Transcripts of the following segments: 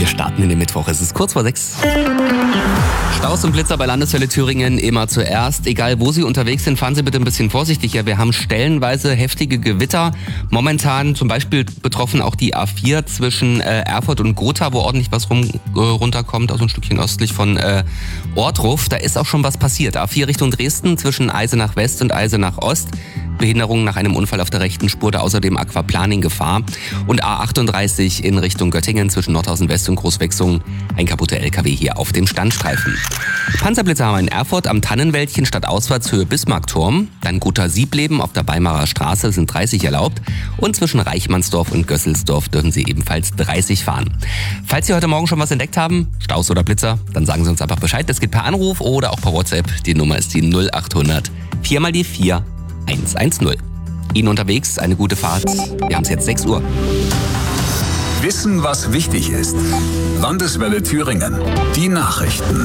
Wir starten in den Mittwoch. Es ist kurz vor 6. Staus und Blitzer bei Landeswelle Thüringen immer zuerst. Egal wo Sie unterwegs sind, fahren Sie bitte ein bisschen vorsichtiger. Wir haben stellenweise heftige Gewitter. Momentan zum Beispiel betroffen auch die A4 zwischen Erfurt und Gotha, wo ordentlich was runterkommt, also ein Stückchen östlich von Ortruf. Da ist auch schon was passiert. A4 Richtung Dresden zwischen Eisenach West und Eisenach Ost. Behinderung nach einem Unfall auf der rechten Spur, da außerdem Aquaplaning-Gefahr. Und A38 in Richtung Göttingen zwischen Nordhausen West und Großwechsung. Ein kaputter LKW hier auf dem Standstreifen. Panzerblitzer haben wir in Erfurt am Tannenwäldchen statt Ausfahrtshöhe Bismarckturm. Dann Gotha-Siebleben auf der Weimarer Straße sind 30 erlaubt. Und zwischen Reichmannsdorf und Gösselsdorf dürfen Sie ebenfalls 30 fahren. Falls Sie heute Morgen schon was entdeckt haben, Staus oder Blitzer, dann sagen Sie uns einfach Bescheid. Das geht per Anruf oder auch per WhatsApp. Die Nummer ist die 0800 4 mal die 4 110. Ihnen unterwegs eine gute Fahrt. Wir haben es jetzt 6 Uhr. Wissen, was wichtig ist. Landeswelle Thüringen. Die Nachrichten.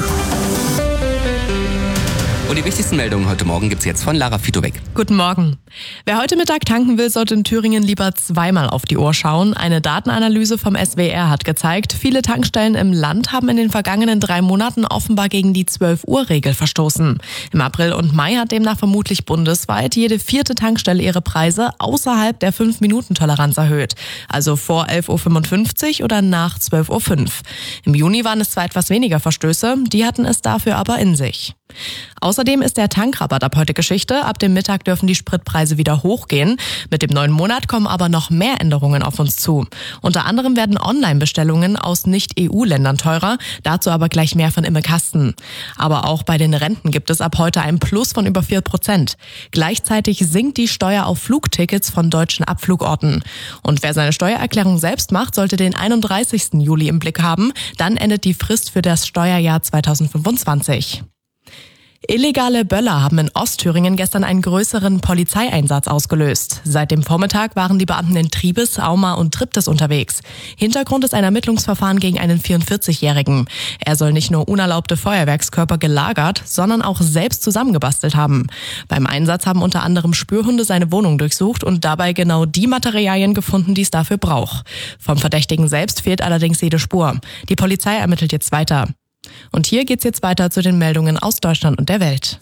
Und die wichtigsten Meldungen heute Morgen gibt's jetzt von Lara Fitowek. Guten Morgen. Wer heute Mittag tanken will, sollte in Thüringen lieber zweimal auf die Uhr schauen. Eine Datenanalyse vom SWR hat gezeigt, viele Tankstellen im Land haben in den vergangenen 3 Monaten offenbar gegen die 12-Uhr-Regel verstoßen. Im April und Mai hat demnach vermutlich bundesweit jede 4. Tankstelle ihre Preise außerhalb der 5-Minuten-Toleranz erhöht. Also vor 11.55 Uhr oder nach 12.05 Uhr. Im Juni waren es zwar etwas weniger Verstöße, die hatten es dafür aber in sich. Außerdem ist der Tankrabatt ab heute Geschichte. Ab dem Mittag dürfen die Spritpreise wieder hochgehen. Mit dem neuen Monat kommen aber noch mehr Änderungen auf uns zu. Unter anderem werden Online-Bestellungen aus Nicht-EU-Ländern teurer. Dazu aber gleich mehr von Imme Kasten. Aber auch bei den Renten gibt es ab heute ein Plus von über 4%. Gleichzeitig sinkt die Steuer auf Flugtickets von deutschen Abflugorten. Und wer seine Steuererklärung selbst macht, sollte den 31. Juli im Blick haben. Dann endet die Frist für das Steuerjahr 2025. Illegale Böller haben in Ostthüringen gestern einen größeren Polizeieinsatz ausgelöst. Seit dem Vormittag waren die Beamten in Triebes, Auma und Triptis unterwegs. Hintergrund ist ein Ermittlungsverfahren gegen einen 44-Jährigen. Er soll nicht nur unerlaubte Feuerwerkskörper gelagert, sondern auch selbst zusammengebastelt haben. Beim Einsatz haben unter anderem Spürhunde seine Wohnung durchsucht und dabei genau die Materialien gefunden, die es dafür braucht. Vom Verdächtigen selbst fehlt allerdings jede Spur. Die Polizei ermittelt jetzt weiter. Und hier geht's jetzt weiter zu den Meldungen aus Deutschland und der Welt.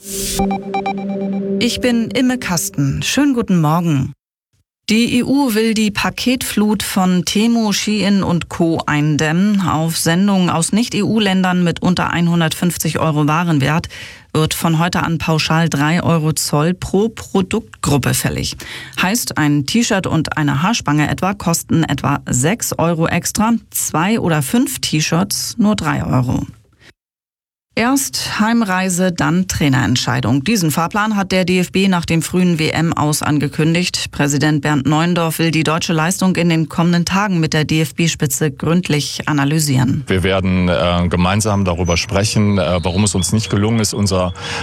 Ich bin Imme Kasten. Schönen guten Morgen. Die EU will die Paketflut von Temu, Shein und Co. eindämmen. Auf Sendungen aus Nicht-EU-Ländern mit unter 150 € Warenwert wird von heute an pauschal 3 € Zoll pro Produktgruppe fällig. Heißt, ein T-Shirt und eine Haarspange etwa kosten etwa 6 € extra, 2 oder 5 T-Shirts nur 3 €. Erst Heimreise, dann Trainerentscheidung. Diesen Fahrplan hat der DFB nach dem frühen WM-Aus angekündigt. Präsident Bernd Neuendorf will die deutsche Leistung in den kommenden Tagen mit der DFB-Spitze gründlich analysieren. Wir werden gemeinsam darüber sprechen, warum es uns nicht gelungen ist, unser